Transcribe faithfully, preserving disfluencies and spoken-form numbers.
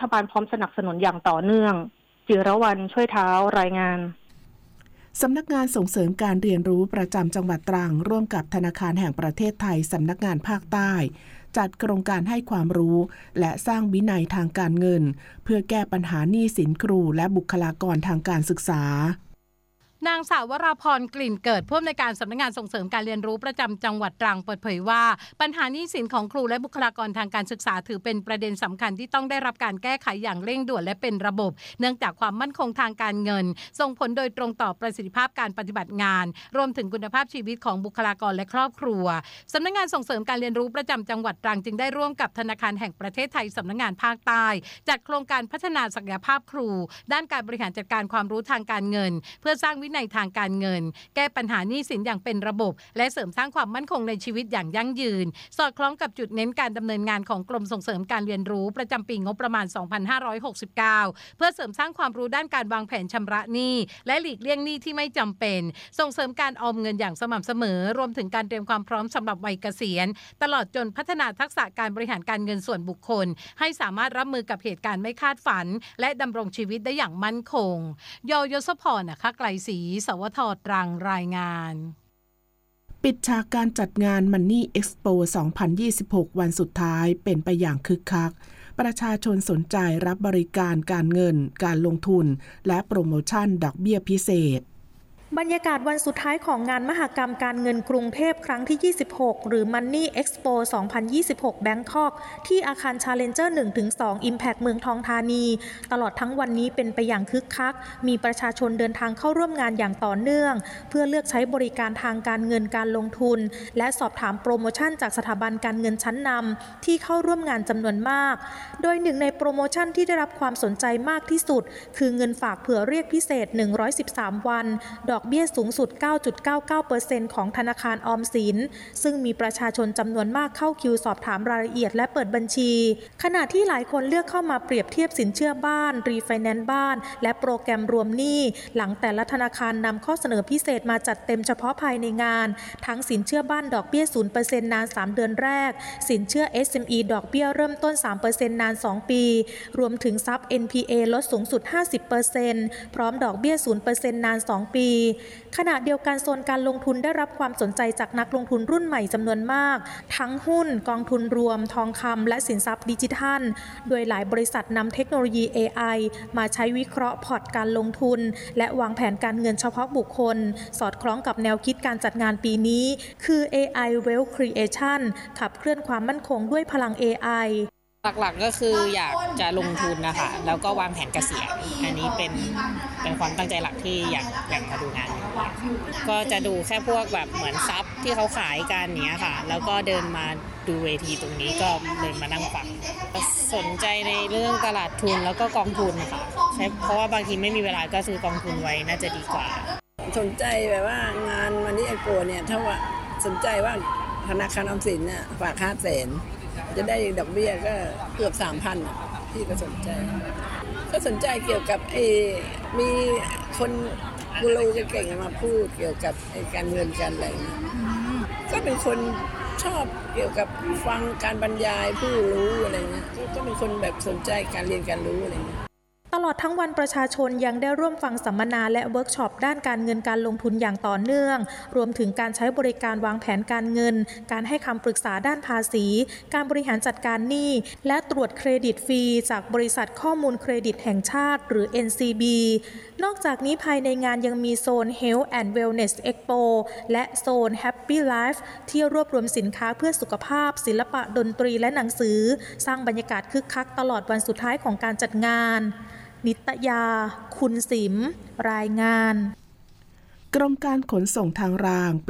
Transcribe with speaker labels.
Speaker 1: รัฐบาลพร้อมสนับสนุนอย่างต่อเนื่องจิรวรรณช่วยเท้ารายงาน
Speaker 2: สำนักงานส่งเสริมการเรียนรู้ประจำจังหวัดตรังร่วมกับธนาคารแห่งประเทศไทยสำนักงานภาคใต้จัดโครงการให้ความรู้และสร้างวินัยทางการเงินเพื่อแก้ปัญหาหนี้สินครูและบุคลากรทางการศึกษาน
Speaker 3: างสาววราพรกลิ่นเกิดผู้อำนวยการสำนักงานส่งเสริมการเรียนรู้ประจำจังหวัดตรังเปิดเผยว่าปัญหาหนี้สินของครูและบุคลากรทางการศึกษาถือเป็นประเด็นสำคัญที่ต้องได้รับการแก้ไขอย่างเร่งด่วนและเป็นระบบเนื่องจากความมั่นคงทางการเงินส่งผลโดยตรงต่อประสิทธิภาพการปฏิบัติงานรวมถึงคุณภาพชีวิตของบุคลากรและครอบครัวสำนักงานส่งเสริมการเรียนรู้ประจำจังหวัดตรังจึงได้ร่วมกับธนาคารแห่งประเทศไทยสำนักงานภาคใต้จัดโครงการพัฒนาศักยภาพครูด้านการบริหารจัดการความรู้ทางการเงินเพื่อสร้างวินัยทางการเงินแก้ปัญหาหนี้สินอย่างเป็นระบบและเสริมสร้างความมั่นคงในชีวิตอย่างยั่งยืนสอดคล้องกับจุดเน้นการดำเนินงานของกรมส่งเสริมการเรียนรู้ประจำปีงบประมาณ สองพันห้าร้อยหกสิบเก้า เพื่อเสริมสร้างความรู้ด้านการวางแผนชำระหนี้และหลีกเลี่ยงหนี้ที่ไม่จำเป็นส่งเสริมการออมเงินอย่างสม่ำเสมอรวมถึงการเตรียมความพร้อมสำหรับวัยเกษียณตลอดจนพัฒนาทักษะการบริหารการเงินส่วนบุคคลให้สามารถรับมือกับเหตุการณ์ไม่คาดฝันและดำรงชีวิตได้อย่างมั่นคงยยศพรนะคะไกลศรีสวทตรังรายงาน
Speaker 2: ปิดฉากการจัดงาน Money Expo สองพันยี่สิบหก วันสุดท้ายเป็นไปอย่างคึกคักประชาชนสนใจรับบริการการเงินการลงทุนและโปรโมชั่นดอกเบี้ยพิเศษ
Speaker 4: บรรยากาศวันสุดท้ายของงานมหกรรมการเงินกรุงเทพครั้งที่ ยี่สิบหก หรือ Money Expo สองพันยี่สิบหก Bangkok ที่อาคาร Challenger หนึ่งถึงสอง Impact เมืองทองธานีตลอดทั้งวันนี้เป็นไปอย่างคึกคักมีประชาชนเดินทางเข้าร่วมงานอย่างต่อเนื่องเพื่อเลือกใช้บริการทางการเงินการลงทุนและสอบถามโปรโมชั่นจากสถาบันการเงินชั้นนำที่เข้าร่วมงานจำนวนมากโดยหนึ่งในโปรโมชั่นที่ได้รับความสนใจมากที่สุดคือเงินฝากเผื่อเรียกพิเศษหนึ่งร้อยสิบสามวันดอกเบี้ยสูงสุด เก้าจุดเก้าเก้าเปอร์เซ็นต์ ของธนาคารออมสินซึ่งมีประชาชนจำนวนมากเข้าคิวสอบถามรายละเอียดและเปิดบัญชีขณะที่หลายคนเลือกเข้ามาเปรียบเทียบสินเชื่อบ้านรีไฟแนนซ์บ้านและโปรแกรมรวมหนี้หลังแต่ละธนาคารนำข้อเสนอพิเศษมาจัดเต็มเฉพาะภายในงานทั้งสินเชื่อบ้านดอกเบี้ย ศูนย์เปอร์เซ็นต์ นานสามเดือนแรกสินเชื่อ เอส เอ็ม อี ดอกเบี้ยเริ่มต้น สามเปอร์เซ็นต์ นานสองปีรวมถึงซับ เอ็น พี เอ ลดสูงสุด ห้าสิบเปอร์เซ็นต์ พร้อมดอกเบี้ย ศูนย์เปอร์เซ็นต์ นานสองปีขณะเดียวกันโซนการลงทุนได้รับความสนใจจากนักลงทุนรุ่นใหม่จำนวนมากทั้งหุ้นกองทุนรวมทองคำและสินทรัพย์ดิจิทัลโดยหลายบริษัทนำเทคโนโลยี เอ ไอ มาใช้วิเคราะห์พอร์ตการลงทุนและวางแผนการเงินเฉพาะบุคคลสอดคล้องกับแนวคิดการจัดงานปีนี้คือ เอ ไอ Wealth Creation ขับเคลื่อนความมั่นคงด้วยพลัง เอ ไอ
Speaker 5: หลักๆก็คืออยากจะลงทุนนะคะแล้วก็วางแผนเกษียณอันนี้เป็นเป็นความตั้งใจหลักที่อยากอยากมาดูงานก็จะดูแค่พวกแบบเหมือนซับที่เขาขายกันเนี้ยค่ะแล้วก็เดินมาดูเวทีตรงนี้ก็เดินมานั่งฟังสนใจในเรื่องตลาดทุนแล้วก็กองทุนค่ะใช่เพราะว่าบางทีไม่มีเวลาก็ซื้อกองทุนไว้น่าจะดีกว่า
Speaker 6: สนใจแบบว่างานวันนี้ไอโปเนี่ยถ้าว่าสนใจว่าธนาคารออมสินเนี่ยฝากห้าแสนจะได้ดอกเบี้ยก็เกือบ สามพัน อ่ะพี่ก็สนใจก็สนใจเกี่ยวกับไอ้มีคนกูรูเก่งๆมาพูดเกี่ยวกับไอ้การเงินการอะไรก็เป็นคนชอบเกี่ยวกับฟังการบรรยายผู้รู้อะไรเงี้ยก็เป็นคนแบบสนใจการเรียนการรู้อะไรเงี้ย
Speaker 4: ตลอดทั้งวันประชาชนยังได้ร่วมฟังสัมมนาและเวิร์กช็อปด้านการเงินการลงทุนอย่างต่อเนื่องรวมถึงการใช้บริการวางแผนการเงินการให้คำปรึกษาด้านภาษีการบริหารจัดการหนี้และตรวจเครดิตฟรีจากบริษัทข้อมูลเครดิตแห่งชาติหรือ เอ็น ซี บี นอกจากนี้ภายในงานยังมีโซน Health and Wellness Expo และโซน Happy Life ที่รวบรวมสินค้าเพื่อสุขภาพศิลปะดนตรีและหนังสือสร้างบรรยากาศคึกคักตลอดวันสุดท้ายของการจัดงานนิตยาคุณสิมรายงาน
Speaker 2: กรมการขนส่งทางราง